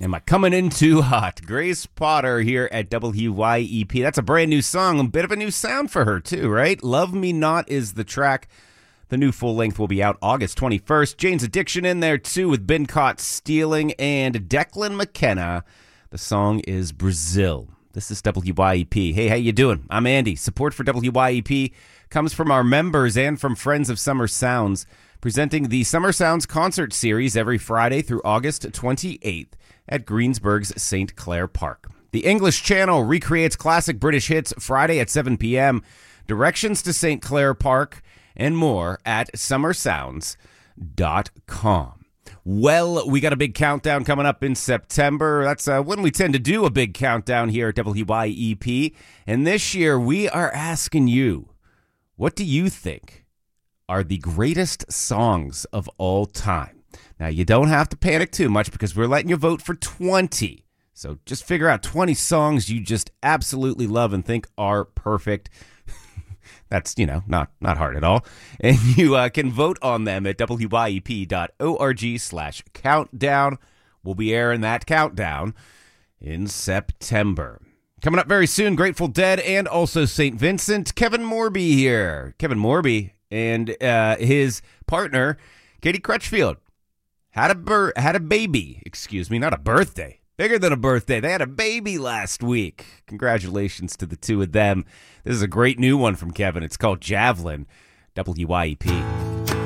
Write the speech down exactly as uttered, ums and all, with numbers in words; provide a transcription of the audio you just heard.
Am I coming in too hot? Grace Potter here at W Y E P. That's a brand new song, a bit of a new sound for her too, right? Love Me Not is the track. The new full length will be out August twenty-first. Jane's Addiction in there too with Been Caught Stealing, and Declan McKenna. The song is Brazil. This is W Y E P. Hey, how you doing? I'm Andy. Support for W Y E P comes from our members and from Friends of Summer Sounds, presenting the Summer Sounds concert series every Friday through August twenty-eighth at Greensburg's Saint Clair Park. The English Channel recreates classic British hits Friday at seven p.m. Directions to Saint Clair Park and more at summer sounds dot com. Well, we got a big countdown coming up in September. That's uh, when we tend to do a big countdown here at W Y E P. And this year, we are asking you, what do you think are the greatest songs of all time? Now, you don't have to panic too much because we're letting you vote for twenty. So just figure out twenty songs you just absolutely love and think are perfect. That's, you know, not not hard at all. And you uh, can vote on them at W Y E P dot org slash countdown. We'll be airing that countdown in September. Coming up very soon, Grateful Dead and also Saint Vincent. Kevin Morby here. Kevin Morby and uh, his partner, Katie Crutchfield, had a bur- had a baby. Excuse me, not a birthday. Bigger than a birthday. They had a baby last week. Congratulations to the two of them. This is a great new one from Kevin. It's called Javelin. W Y E P.